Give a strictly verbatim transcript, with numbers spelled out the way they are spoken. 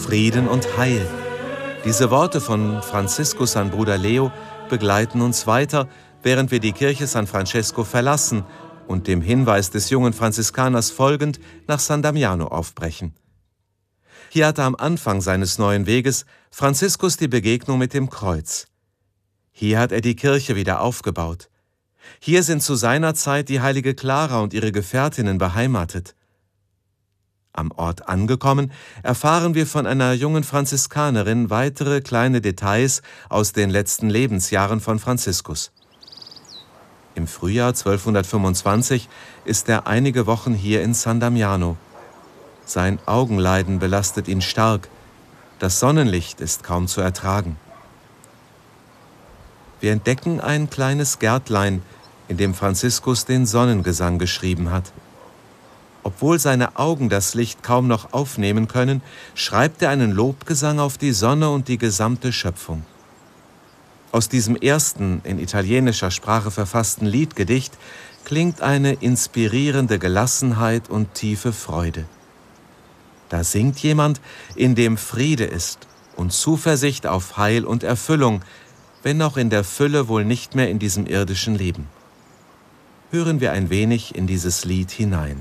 Frieden und Heil. Diese Worte von Franziskus an Bruder Leo begleiten uns weiter, während wir die Kirche San Francesco verlassen und dem Hinweis des jungen Franziskaners folgend nach San Damiano aufbrechen. Hier hatte am Anfang seines neuen Weges Franziskus die Begegnung mit dem Kreuz. Hier hat er die Kirche wieder aufgebaut. Hier sind zu seiner Zeit die heilige Clara und ihre Gefährtinnen beheimatet. Am Ort angekommen, erfahren wir von einer jungen Franziskanerin weitere kleine Details aus den letzten Lebensjahren von Franziskus. Im Frühjahr zwölfhundertfünfundzwanzig ist er einige Wochen hier in San Damiano. Sein Augenleiden belastet ihn stark. Das Sonnenlicht ist kaum zu ertragen. Wir entdecken ein kleines Gärtlein, in dem Franziskus den Sonnengesang geschrieben hat. Obwohl seine Augen das Licht kaum noch aufnehmen können, schreibt er einen Lobgesang auf die Sonne und die gesamte Schöpfung. Aus diesem ersten, in italienischer Sprache verfassten Liedgedicht klingt eine inspirierende Gelassenheit und tiefe Freude. Da singt jemand, in dem Friede ist und Zuversicht auf Heil und Erfüllung, wenn auch in der Fülle wohl nicht mehr in diesem irdischen Leben. Hören wir ein wenig in dieses Lied hinein.